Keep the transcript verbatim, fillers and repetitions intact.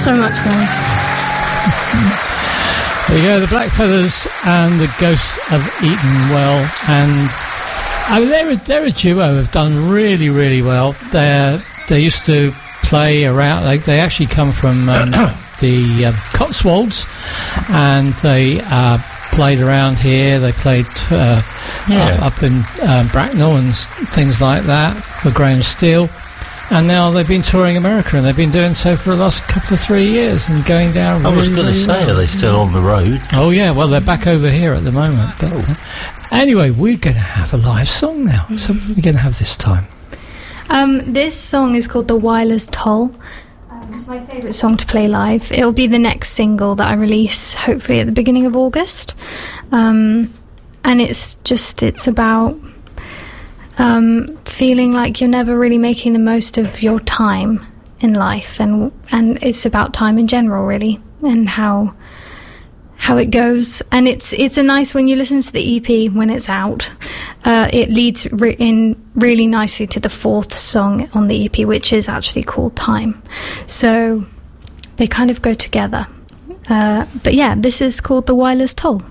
so much, guys. There you go, the Black Feathers and the Ghosts of Eatonwell, and I mean, they're a, they're a duo who've done really, really well. They they used to play around. They they actually come from um, the uh, Cotswolds, and they uh, played around here. They played uh, yeah. up, up in uh, Bracknell and s- things like that for Graham Steele. And now they've been touring America, and they've been doing so for the last couple of three years and going down. I really, was going to really say, well. are they still on the road? Oh yeah, well they're back over here at the moment. But uh, anyway, we're going to have a live song now. So what are we going to have this time? Um, this song is called The Wireless Toll. Um, it's my favourite song to play live. It'll be the next single that I release, hopefully at the beginning of August. Um, and it's just, it's about um, feeling like you're never really making the most of your time in life. And and it's about time in general, really, and how how it goes. And it's it's a nice, when you listen to the E P when it's out, uh, it leads re- in really nicely to the fourth song on the E P, which is actually called Time. So they kind of go together. Uh, but yeah, this is called The Wireless Toll.